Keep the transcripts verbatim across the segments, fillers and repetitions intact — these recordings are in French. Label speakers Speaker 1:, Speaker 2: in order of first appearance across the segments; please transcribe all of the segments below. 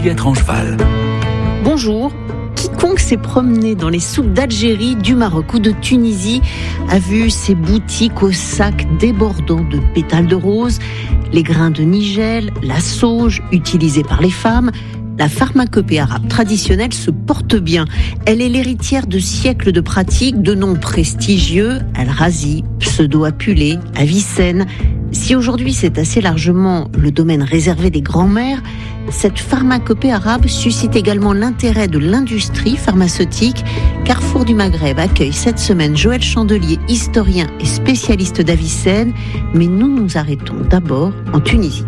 Speaker 1: Juliette Rangeval.
Speaker 2: Bonjour. Quiconque s'est promené dans les souks d'Algérie, du Maroc ou de Tunisie a vu ces boutiques aux sacs débordant de pétales de rose, les grains de nigel, la sauge utilisée par les femmes. La pharmacopée arabe traditionnelle se porte bien. Elle est l'héritière de siècles de pratiques, de noms prestigieux, Al-Razi, Pseudo-Apulé, Avicenne. Si aujourd'hui c'est assez largement le domaine réservé des grands-mères, cette pharmacopée arabe suscite également l'intérêt de l'industrie pharmaceutique. Carrefour du Maghreb accueille cette semaine Joël Chandelier, historien et spécialiste d'Avicenne. Mais nous nous arrêtons d'abord en Tunisie.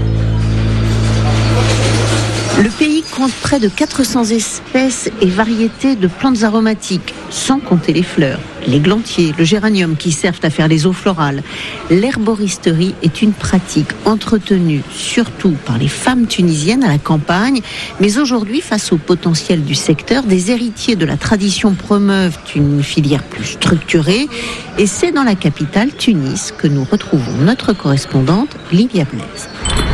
Speaker 2: Le pays compte près de quatre cents espèces et variétés de plantes aromatiques, sans compter les fleurs, l'églantier, le géranium qui servent à faire les eaux florales. L'herboristerie est une pratique entretenue surtout par les femmes tunisiennes à la campagne, mais aujourd'hui, face au potentiel du secteur, des héritiers de la tradition promeuvent une filière plus structurée, et c'est dans la capitale, Tunis, que nous retrouvons notre correspondante Livia Blaise.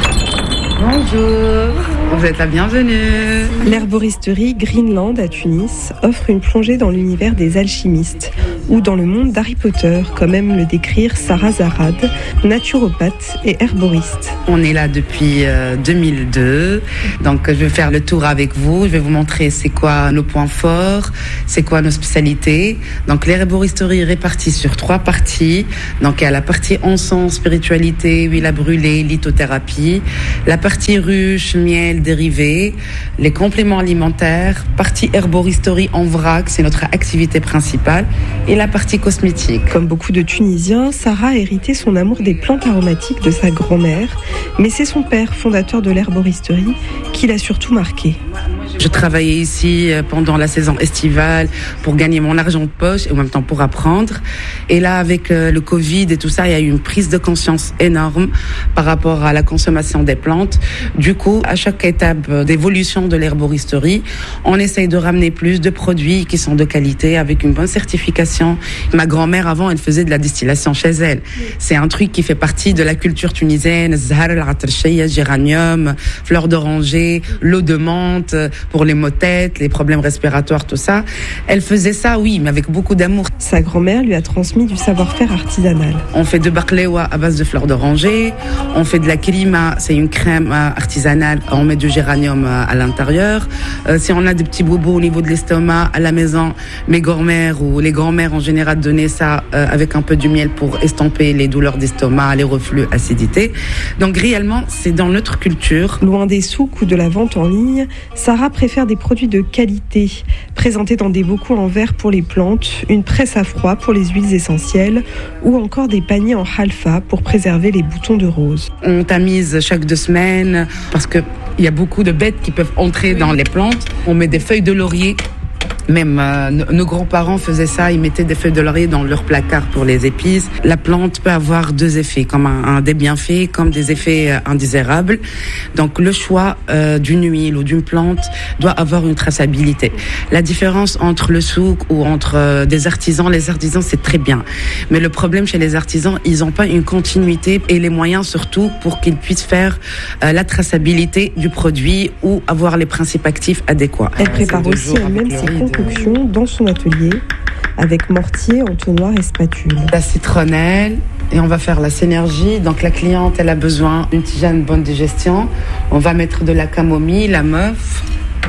Speaker 3: Bonjour, vous êtes la bienvenue.
Speaker 4: L'herboristerie Greenland à Tunis offre une plongée dans l'univers des alchimistes ou dans le monde d'Harry Potter, comme aime le décrire Sarah Zarad, naturopathe et herboriste.
Speaker 3: On est là depuis euh, deux mille deux, donc je vais faire le tour avec vous. Je vais vous montrer c'est quoi nos points forts, c'est quoi nos spécialités. Donc l'herboristerie est répartie sur trois parties. Donc il y a la partie encens, spiritualité, huile à brûler, lithothérapie, la partie ruche, miel, dérivés, les compléments alimentaires, partie herboristerie en vrac, c'est notre activité principale, et la partie cosmétique.
Speaker 4: Comme beaucoup de Tunisiens, Sarah a hérité son amour des plantes aromatiques de sa grand-mère, mais c'est son père, fondateur de l'herboristerie, qui l'a surtout marqué.
Speaker 3: Je travaillais ici pendant la saison estivale pour gagner mon argent de poche et en même temps pour apprendre. Et là, avec le Covid et tout ça, il y a eu une prise de conscience énorme par rapport à la consommation des plantes. Du coup, à chaque étape d'évolution de l'herboristerie, on essaye de ramener plus de produits qui sont de qualité avec une bonne certification. Ma grand-mère, avant, elle faisait de la distillation chez elle. C'est un truc qui fait partie de la culture tunisienne. Zahar al-atarchiya, géranium, fleurs d'oranger, l'eau de menthe, pour les maux de tête, les problèmes respiratoires, tout ça. Elle faisait ça, oui, mais avec beaucoup d'amour.
Speaker 4: Sa grand-mère lui a transmis du savoir-faire artisanal.
Speaker 3: On fait de barklewa à base de fleurs d'oranger. On fait de la klima, c'est une crème artisanale. On met du géranium à l'intérieur. Euh, si on a des petits bobos au niveau de l'estomac à la maison, mes grand-mères ou les grand-mères en général donnaient ça euh, avec un peu du miel pour estomper les douleurs d'estomac, les reflux, acidité. Donc réellement, c'est dans notre culture.
Speaker 4: Loin des souks ou de la vente en ligne, Sarah préfère des produits de qualité, présentés dans des bocaux en verre pour les plantes, une presse à froid pour les huiles essentielles ou encore des paniers en halfa pour préserver les boutons de rose.
Speaker 3: On tamise chaque deux semaines parce qu'il y a beaucoup de bêtes qui peuvent entrer dans les plantes. On met des feuilles de laurier. Même euh, nos grands-parents faisaient ça, ils mettaient des feuilles de laurier dans leur placard pour les épices. La plante peut avoir deux effets, comme un, un des bienfaits, comme des effets euh, indésirables. Donc le choix euh, d'une huile ou d'une plante doit avoir une traçabilité. La différence entre le souk ou entre euh, des artisans, les artisans c'est très bien. Mais le problème chez les artisans, ils n'ont pas une continuité et les moyens surtout pour qu'ils puissent faire euh, la traçabilité du produit ou avoir les principes actifs adéquats.
Speaker 4: Elle prépare aussi elle-même ses concoctions dans son atelier avec mortier, entonnoir et spatule.
Speaker 3: La citronnelle et on va faire la synergie. Donc la cliente, elle a besoin d'une tisane bonne digestion. On va mettre de la camomille, la meuf.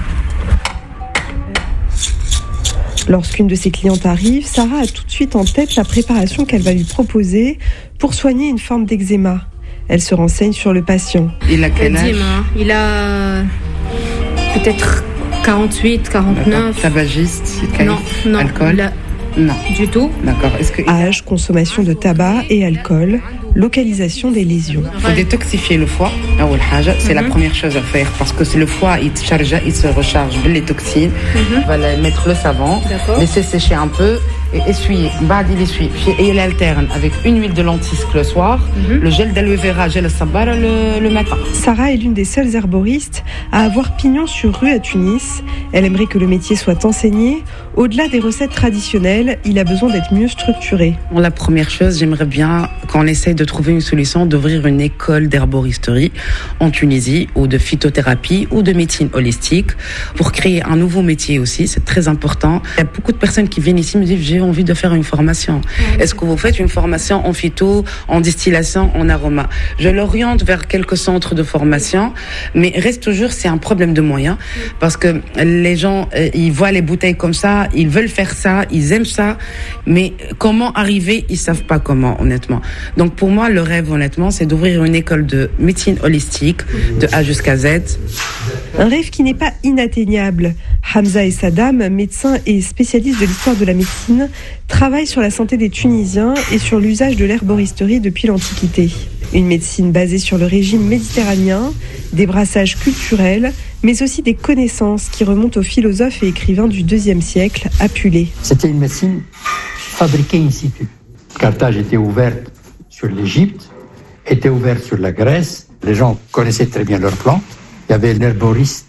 Speaker 4: Lorsqu'une de ses clientes arrive, Sarah a tout de suite en tête la préparation qu'elle va lui proposer pour soigner une forme d'eczéma. Elle se renseigne sur le patient.
Speaker 3: Il a quel âge ?
Speaker 5: Il a peut-être quarante-huit, quarante-neuf.
Speaker 3: Tabagiste,
Speaker 5: non, non,
Speaker 3: alcool
Speaker 5: la...
Speaker 3: Non.
Speaker 5: Du tout.
Speaker 3: D'accord. Est-ce que...
Speaker 4: Âge, consommation de tabac et alcool, localisation des lésions.
Speaker 3: Il faut détoxifier le foie. C'est mm-hmm. la première chose à faire parce que c'est le foie, il, charge, il se recharge les toxines. Mm-hmm. On va mettre le savon, laisser sécher un peu et essuyer. Bad, il essuie. Et il alterne avec une huile de lentisque le soir, mm-hmm. le gel d'aloe vera, gel sabara le, le matin.
Speaker 4: Sarah est l'une des seules herboristes à avoir pignon sur rue à Tunis. Elle aimerait que le métier soit enseigné. Au-delà des recettes traditionnelles, il a besoin d'être mieux structuré.
Speaker 3: La première chose, j'aimerais bien qu'on essaye de trouver une solution d'ouvrir une école d'herboristerie en Tunisie, ou de phytothérapie, ou de médecine holistique, pour créer un nouveau métier aussi. C'est très important. Il y a beaucoup de personnes qui viennent ici et me disent « j'ai envie de faire une formation. Est-ce que vous faites une formation en phyto, en distillation, en aroma ?» Je l'oriente vers quelques centres de formation, mais reste toujours, c'est un problème de moyens, parce que les gens, ils voient les bouteilles comme ça, ils veulent faire ça, ils aiment ça, mais comment arriver, ils savent pas comment, honnêtement. Donc pour moi, le rêve, honnêtement, c'est d'ouvrir une école de médecine holistique, de A jusqu'à Z.
Speaker 4: Un rêve qui n'est pas inatteignable. Hamza et Saddam, médecins et spécialistes de l'histoire de la médecine, travaillent sur la santé des Tunisiens et sur l'usage de l'herboristerie depuis l'Antiquité. Une médecine basée sur le régime méditerranéen, des brassages culturels, mais aussi des connaissances qui remontent aux philosophes et écrivains du deuxième siècle, Apulée.
Speaker 1: C'était une médecine fabriquée in situ. Carthage était ouverte sur l'Égypte, était ouverte sur la Grèce. Les gens connaissaient très bien leurs plantes. Il y avait l'herboriste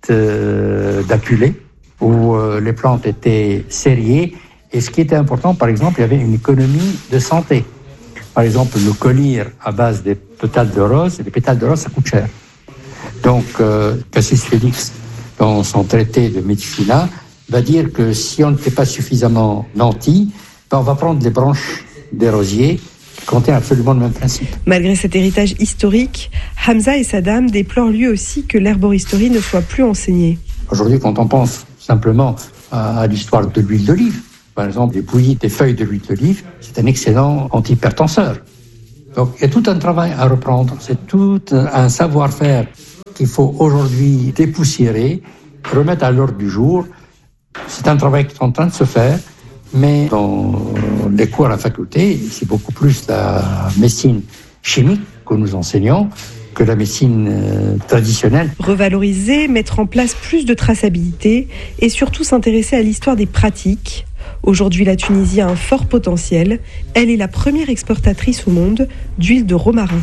Speaker 1: euh, d'Apulée, où euh, les plantes étaient serrées. Et ce qui était important, par exemple, il y avait une économie de santé. Par exemple, le collyre à base des pétales de rose, les pétales de rose, ça coûte cher. Donc, euh, Cassius Félix, dans son traité de Medicina, va dire que si on n'était pas suffisamment nanti, ben on va prendre les branches des rosiers qui contiennent absolument le même principe.
Speaker 4: Malgré cet héritage historique, Hamza et Saddam déplorent lui aussi que l'herboristerie ne soit plus enseignée.
Speaker 1: Aujourd'hui, quand on pense simplement à, à l'histoire de l'huile d'olive, par exemple, les bouillies des feuilles de l'huile d'olive, c'est un excellent antihypertenseur. Donc, il y a tout un travail à reprendre, c'est tout un savoir-faire qu'il faut aujourd'hui dépoussiérer, remettre à l'ordre du jour. C'est un travail qui est en train de se faire, mais dans les cours à la faculté, c'est beaucoup plus la médecine chimique que nous enseignons que la médecine euh, traditionnelle.
Speaker 4: Revaloriser, mettre en place plus de traçabilité et surtout s'intéresser à l'histoire des pratiques. Aujourd'hui, la Tunisie a un fort potentiel. Elle est la première exportatrice au monde d'huile de romarin.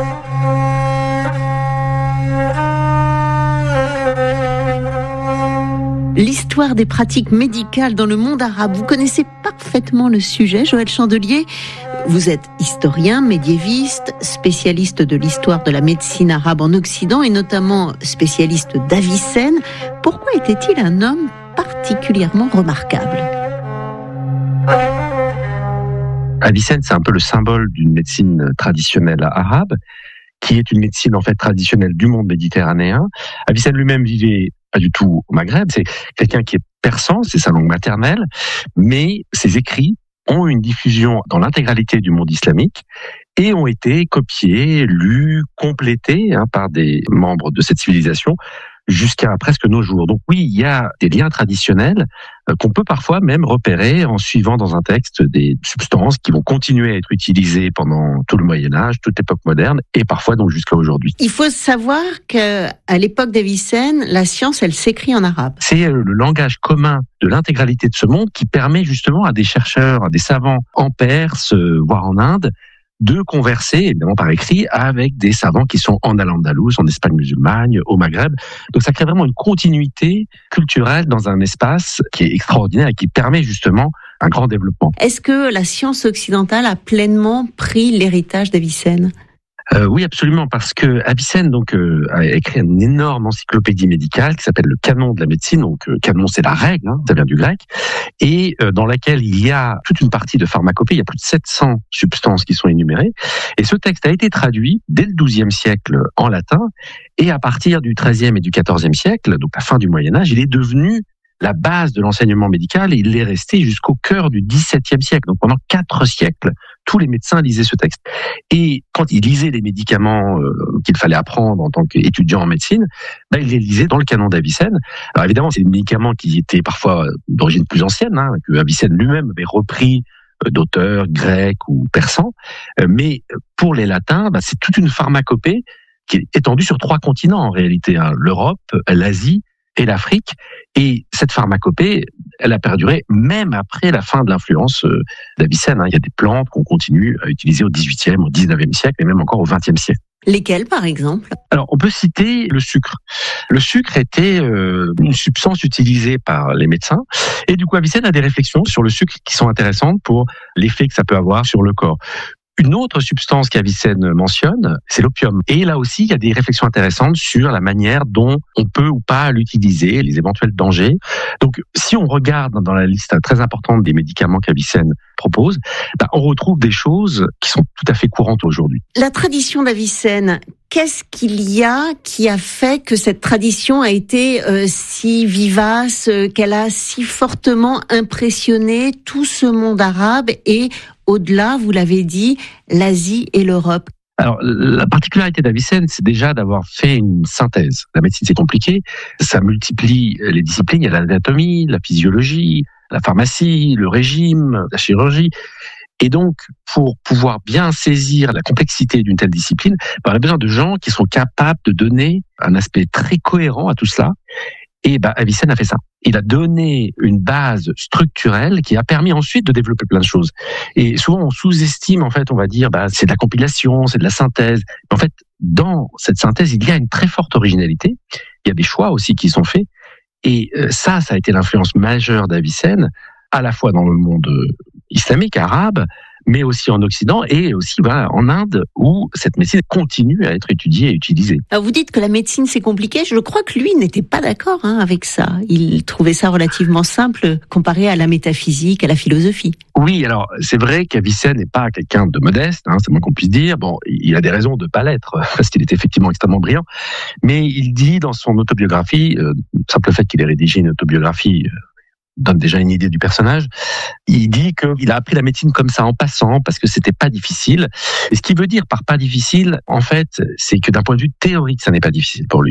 Speaker 2: L'histoire des pratiques médicales dans le monde arabe. Vous connaissez parfaitement le sujet, Joël Chandelier. Vous êtes historien, médiéviste, spécialiste de l'histoire de la médecine arabe en Occident et notamment spécialiste d'Avicenne. Pourquoi était-il un homme particulièrement remarquable ?
Speaker 6: Avicenne, c'est un peu le symbole d'une médecine traditionnelle arabe, qui est une médecine en fait traditionnelle du monde méditerranéen. Avicenne lui-même vivait pas du tout au Maghreb, c'est quelqu'un qui est persan, c'est sa langue maternelle, mais ses écrits ont une diffusion dans l'intégralité du monde islamique et ont été copiés, lus, complétés hein, par des membres de cette civilisation jusqu'à presque nos jours. Donc oui, il y a des liens traditionnels euh, qu'on peut parfois même repérer en suivant dans un texte des substances qui vont continuer à être utilisées pendant tout le Moyen-Âge, toute l'époque moderne et parfois donc jusqu'à aujourd'hui.
Speaker 2: Il faut savoir qu'à l'époque d'Avicenne, la science, elle s'écrit en arabe.
Speaker 6: C'est le langage commun de l'intégralité de ce monde qui permet justement à des chercheurs, à des savants en Perse, voire en Inde, de converser, évidemment par écrit, avec des savants qui sont en Al-Andalus, en Espagne musulmane, au Maghreb. Donc ça crée vraiment une continuité culturelle dans un espace qui est extraordinaire et qui permet justement un grand développement.
Speaker 2: Est-ce que la science occidentale a pleinement pris l'héritage d'Avicenne ?
Speaker 6: Euh, oui, absolument, parce que Avicenne donc euh, a écrit une énorme encyclopédie médicale qui s'appelle le Canon de la médecine. Donc, euh, canon, c'est la règle, hein, ça vient du grec, et euh, dans laquelle il y a toute une partie de pharmacopée. Il y a plus de sept cents substances qui sont énumérées. Et ce texte a été traduit dès le douzième siècle en latin, et à partir du treizième et du quatorzième siècle, donc la fin du Moyen Âge, il est devenu la base de l'enseignement médical et il est resté jusqu'au cœur du dix-septième siècle. Donc pendant quatre siècles, tous les médecins lisaient ce texte. Et quand ils lisaient les médicaments euh, qu'il fallait apprendre en tant qu'étudiant en médecine, ben, ils les lisaient dans le canon d'Avicenne. Alors évidemment, c'est des médicaments qui étaient parfois d'origine plus ancienne, hein, que Avicenne lui-même avait repris euh, d'auteurs grecs ou persans. Euh, mais pour les latins, ben, c'est toute une pharmacopée qui est étendue sur trois continents en réalité, hein, l'Europe, l'Asie et l'Afrique. Et cette pharmacopée, elle a perduré même après la fin de l'influence d'Avicenne. Il y a des plantes qu'on continue à utiliser au dix-huitième, au dix-neuvième siècle et même encore au vingtième siècle.
Speaker 2: Lesquelles, par exemple ?
Speaker 6: Alors, on peut citer le sucre. Le sucre était euh, une substance utilisée par les médecins. Et du coup, Avicenne a des réflexions sur le sucre qui sont intéressantes pour l'effet que ça peut avoir sur le corps. Une autre substance qu'Avicenne mentionne, c'est l'opium. Et là aussi, il y a des réflexions intéressantes sur la manière dont on peut ou pas l'utiliser, les éventuels dangers. Donc, si on regarde dans la liste très importante des médicaments qu'Avicenne propose, bah, on retrouve des choses qui sont tout à fait courantes aujourd'hui.
Speaker 2: La tradition d'Avicenne, qu'est-ce qu'il y a qui a fait que cette tradition a été euh, si vivace, euh, qu'elle a si fortement impressionné tout ce monde arabe et au-delà, vous l'avez dit, l'Asie et l'Europe?
Speaker 6: Alors, la particularité d'Avicenne, c'est déjà d'avoir fait une synthèse. La médecine, c'est compliqué. Ça multiplie les disciplines. Il y a l'anatomie, la physiologie, la pharmacie, le régime, la chirurgie. Et donc, pour pouvoir bien saisir la complexité d'une telle discipline, on a besoin de gens qui sont capables de donner un aspect très cohérent à tout cela. Et bah, Avicenne a fait ça. Il a donné une base structurelle qui a permis ensuite de développer plein de choses. Et souvent, on sous-estime, en fait, on va dire, bah, c'est de la compilation, c'est de la synthèse. En fait, dans cette synthèse, il y a une très forte originalité. Il y a des choix aussi qui sont faits. Et ça, ça a été l'influence majeure d'Avicenne, à la fois dans le monde islamique, arabe, mais aussi en Occident et aussi bah, en Inde, où cette médecine continue à être étudiée et utilisée.
Speaker 2: Alors vous dites que la médecine c'est compliqué, je crois que lui n'était pas d'accord hein, avec ça. Il trouvait ça relativement simple comparé à la métaphysique, à la philosophie.
Speaker 6: Oui, alors c'est vrai qu'Avicenne n'est pas quelqu'un de modeste, hein, c'est moins qu'on puisse dire. Bon, il a des raisons de ne pas l'être, parce qu'il est effectivement extrêmement brillant, mais il dit dans son autobiographie, euh, le simple fait qu'il ait rédigé une autobiographie, euh, donne déjà une idée du personnage. Il dit qu'il a appris la médecine comme ça en passant parce que c'était pas difficile. Et ce qu'il veut dire par pas difficile, en fait, c'est que d'un point de vue théorique, ça n'est pas difficile pour lui.